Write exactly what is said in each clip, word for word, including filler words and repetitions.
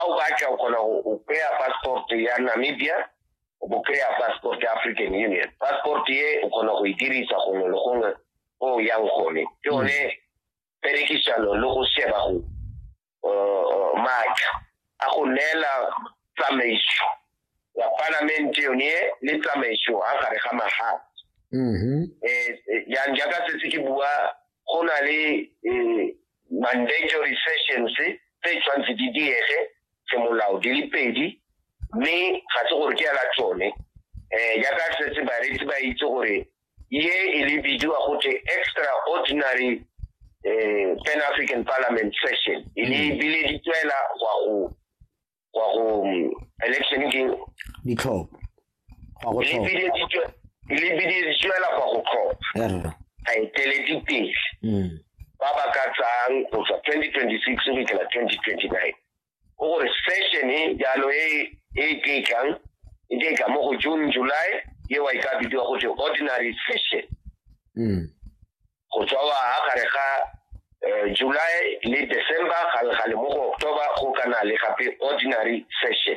au batla o kgona go krea passport ya Namibia o bo krea passport ya African Union. Passport ye o kgona go e dirisa gongwe le gongwe o yang gone ke one perekisano le go sheba go matla a go nela tsamaiso ya parliament yone le tsamaiso a gare ga maga mhm eh ya njaka se ke bua gona le mandatory sessions tse tshwantse di diege se molao di le pedi mme ga se gore ke ya la tsone eh ya ka se se ba re ba itse gore ye e le bidiwa go te extraordinary eh Pan African Parliament session ile bile di tswela go go go election ke di tlhop go go tlhop ile di tswela ile bile di tswela go go tlhop erra a itele di pele mm ba ba ka tsang go tsa twenty twenty-six go fihla twenty twenty-nine o gore session e jalo e e ke kang e ke ka mo go June July ye wa ka bidiwa go te ordinary session mm go tswa wa gare ga July le December ga ga le mo go October go kana le gape ordinary session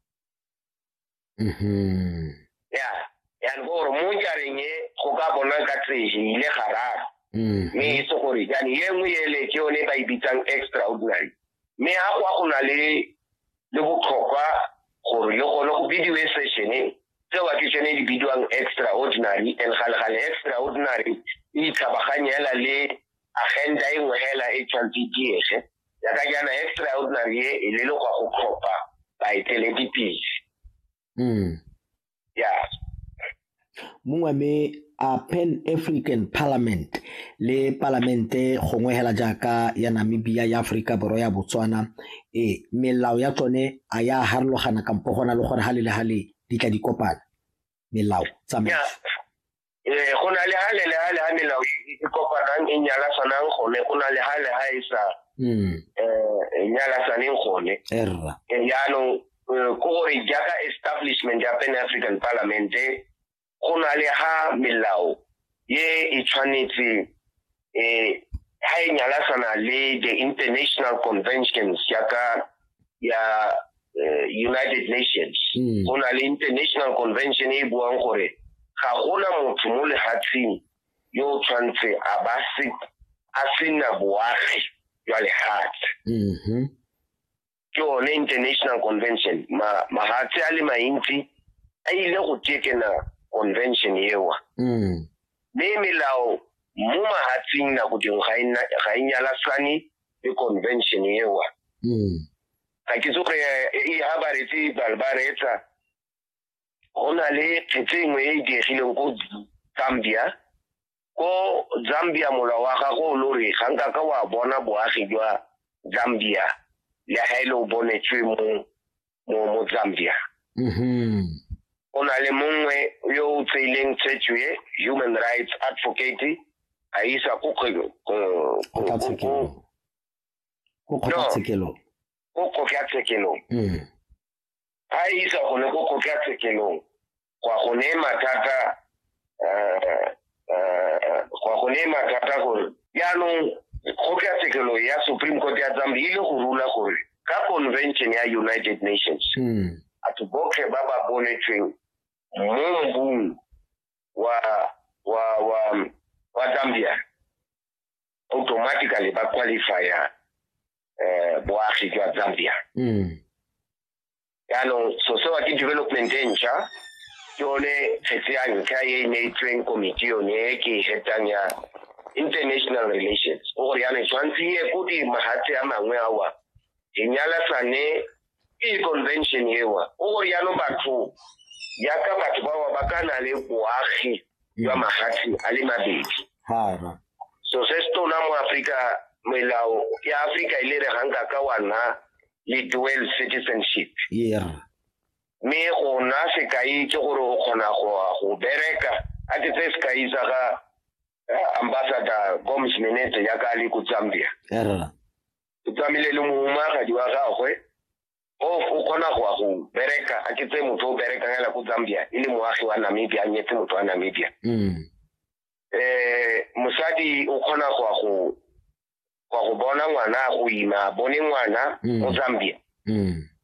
mhm ya ya ngoro mo jareng e go ka bona ka tseje ile gararo mm me itse gore yani ye nngwe ele ke one ba ibitsang extraordinary me ha kwa go na le le botlhokwa gore le gone go bidiwe session e tse wa ke tsene di bidiwang extraordinary and gale gale extraordinary e tlhabaganyela le agenda e nngwe hela e tshwantse diege ya ka jana extraordinary e le le go go tlhopha ba itele dipisi mm ya mongwe me a Pan African Parliament le parlamente gongwe hela jaaka ya Namibia ya Afrika Borwa ya Botswana e melao ya tsone a ya harlogana kampo gona le gore hale le hale di tla di kopana melao tsamaya eh gona le hale le hale ha melao e kopana e nyala sanang gone gona le hale ha isa mm eh nyala saneng gone erra ya no ko gore jaaka establishment ya Pan African Parliament gona le ha melao ye e tshwanetse eh ha e nyala sana le the international conventions yaka ya uh, United Nations gona le international convention e buang gore ga gona motho mo lehatsheng yo tshwantse a ba se a sena boagi ya lehatsi mhm ke one international convention ma mahatsi a le maintsi a ile go tekena convention yewa mm me melao mo mahatsing na go ding ga ina ga inyala sani le convention yewa mm ka ke tsoge e ha ba retse balbaretsa ona le tsengwe e digileng go Zambia ko Zambia mola wa ga go lori ga nka ka wa bona boagi jwa Zambia le ha ile o bonetswe mo mo Zambia mhm ona le mongwe yo tseileng tshetswe human rights advocate a isa go go go tsekelo go go tsekelo go go tsekelo mm a isa go ne go go tsekelo kwa go ne matata eh eh kwa go ne matata go ya no go tsekelo ya Supreme Court ya Zambia ile go rula gore ka convention ya United Nations mm atuboke baba bonetsweng Mungu wa wa wa wa Zambia automatically ba qualify eh boagi jwa Zambia mm yano so so ati development encha yone fetiang ka ye ne train committee one ke hetang ya international relations o ya ne tshwantsi e go di mahatsi a mangwe awa inyala sane e convention yewa o ya no batho ya ka batho ba ba kana le boagi jwa mahatsi a le mabedi hara so se sto na mo Africa melao ya Africa ile re hanga ka wana le dual citizenship yeah me go na se kai ke gore o khona go go bereka a te se kai sa ga ambassador Gomes Minete ya ka le ku Zambia era tsamile le mo ma ga diwa ga gwe o o khona go go bereka a ke tse motho o bereka ngala ku Zambia ile moagi wa Namibia nyetse motho wa Namibia mm eh mosadi o khona go go go bona ngwana go ima bone ngwana mo Zambia mm